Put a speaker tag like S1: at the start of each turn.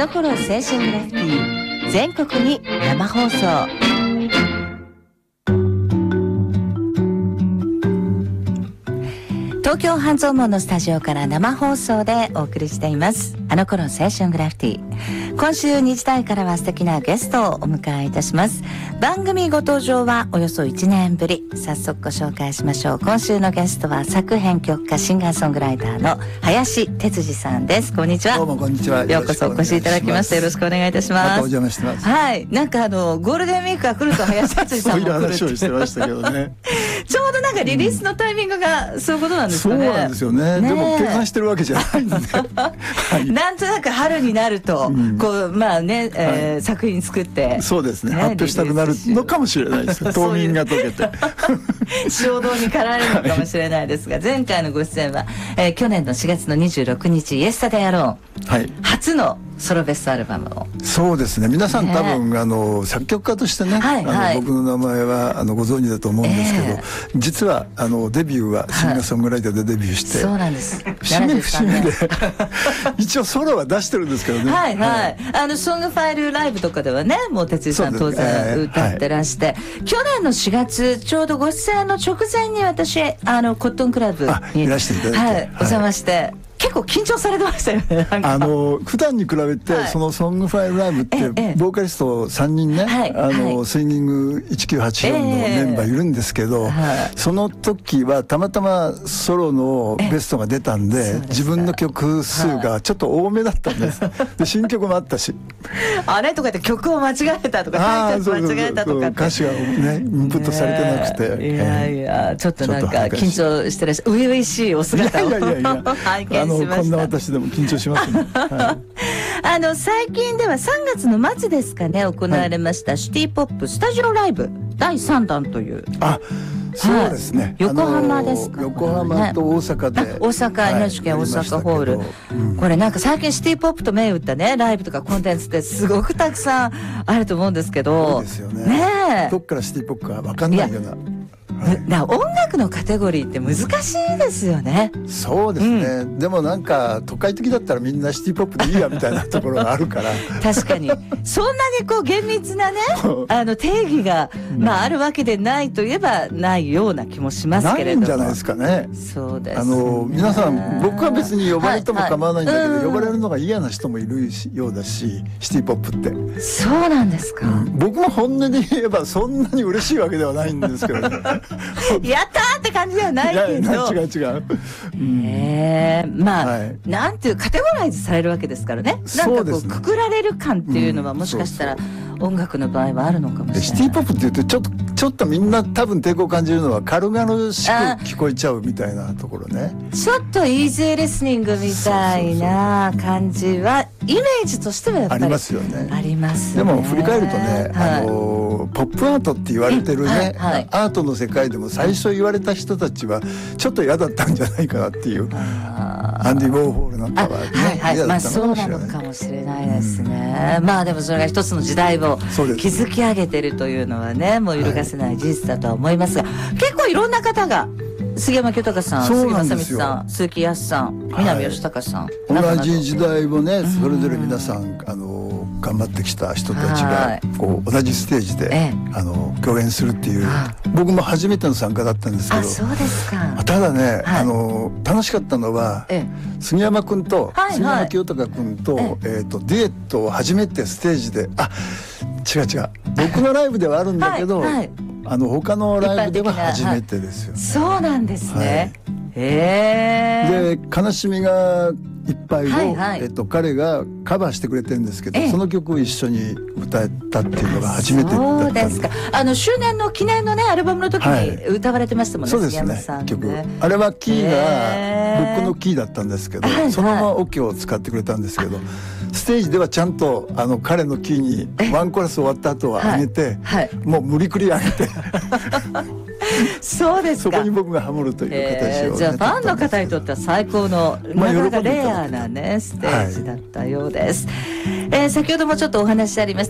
S1: の頃青春グラフィティ全国に生放送。東京半蔵門のスタジオから生放送でお送りしています。あの頃青春グラフィティ。今週2時台からは素敵なゲストをお迎えいたします。番組ご登場はおよそ1年ぶり。早速ご紹介しましょう。今週のゲストは作編曲家シンガーソングライターの林哲司さんです。こんにちは。
S2: どうもこんにちは。
S1: ようこそお越しいただきましてよろしくお願いいたします。
S2: またお邪魔してます。
S1: はい。なんかゴールデンウィークが来ると林哲司さんも来る
S2: そういう話をしてましたけどね。
S1: ちょうどなんかリリースのタイミングがそういうことなんですかね。
S2: そうなんですよね。でも計算してるわけじゃないんで、はい、
S1: なんとなく春になると、こうまあね、作品作って
S2: そうですね、発表したくなるのかもしれないです。冬眠が解けて
S1: 衝動に駆られるのかもしれないですが、前回のご出演は、去年の4月の26日イエスタデイアローン、はい、初のソロベストアルバムを。
S2: そうですね、皆さん多分作曲家としてね、僕の名前はご存知だと思うんですけど、実はデビューはシンガーソングライターでデビューして、
S1: そうなんです。
S2: 節目節目で一応ソロは出してるんですけどね。
S1: はいはい、ソングファイルライブとかではね、もう哲司さん当然歌ってらして、去年の4月ちょうどご出演の直前に私コットンクラブに
S2: いらしていただいて、
S1: お邪魔して、結構緊張されてましたよね。
S2: 普段に比べて、そのソングファイルライブってボーカリスト3人ね、スインギング1984のメンバーいるんですけど、その時はたまたまソロのベストが出たんで、自分の曲数がちょっと多めだったんです。で新曲もあったし、
S1: あれとか言って曲を間違えたとか、タイトル間違えたとかって、
S2: 歌詞がねインプットされてなくて、
S1: いやいやちょっとなんか緊張してらっしゃる、初々しいお姿を拝見しました。
S2: こんな私でも緊張しますね。
S1: 最近では3月の末ですかね、行われましたシティポップスタジオライブ第3弾という。
S2: そうですね、
S1: 横浜ですか。
S2: 横浜と大阪で、
S1: 大阪 NHK 大阪ホール、これなんか最近シティポップと銘打ったねライブとかコンテンツってすごくたくさんあると思うんですけど、
S2: そうですよね。どっからシティポップか分かんないような。
S1: 音楽のカテゴリーって難しいですよね。
S2: そうですね、でもなんか都会的だったらみんなシティポップでいいやみたいなところがあるから
S1: 確かにそんなにこう厳密なね定義が、あるわけでないといえばないような気もしますけれども、
S2: ないんじゃないですかね。
S1: そうです、
S2: 皆さん、僕は別に呼ばれても構わないんだけど、呼ばれるのが嫌な人もいるようだし、シティポップって
S1: そうなんですか。
S2: 僕も本音で言えばそんなに嬉しいわけではないんですけどね
S1: やったーって感じではないけど、
S2: 違う、
S1: なんていうカテゴライズされるわけですからね。なんかこうくくられる感っていうのはもしかしたら音楽の場合はあるのかもしれない。
S2: シティポップって言うとちょっとみんな多分抵抗を感じるのは軽々しく聞こえちゃうみたいなところね。
S1: ちょっとイージーリスニングみたいな感じはイメージとしてはやっぱり
S2: ありますよね。
S1: ありますね。
S2: でも振り返るとね、ポップアートって言われてるね、アートの世界でも最初言われた人たちはちょっと嫌だったんじゃないかなっていう、アンディ・ウォーホールなんかはね、
S1: そうなのかもしれないですね。でもそれが一つの時代を築き上げてるというのはね、もう揺るがせない事実だとは思いますが、結構いろんな方が杉山清隆さん、杉正光さん、鈴木康さん、南吉高さん、
S2: 同じ時代をね、それぞれ皆さん頑張ってきた人たちがこう同じステージで共演するっていう、僕も初めての参加だったんですけど、
S1: そうですか。
S2: ただね、楽しかったのは杉山君と杉山清隆君とデュエットを初めてステージで、違う僕のライブではあるんだけど、他のライブでは初めてですよね。
S1: そうなんですね。
S2: で「悲しみがいっぱいを」彼がカバーしてくれてるんですけど、その曲を一緒に歌えたっていうのが初めてだったんで。
S1: そうですか。周年の記念のねアルバムの時に歌われてましたもんね。
S2: そうですね、曲あれはキーが僕のキーだったんですけど、そのままオケを使ってくれたんですけど、ステージではちゃんと彼のキーにワンコーラス終わった後は上げて、もう無理くり上げて
S1: そうですか。
S2: そこに僕がハモるという形を、
S1: じゃあファンの方にとっては最高のなかなかレアなねステージだったようです。先ほどもちょっとお話ありました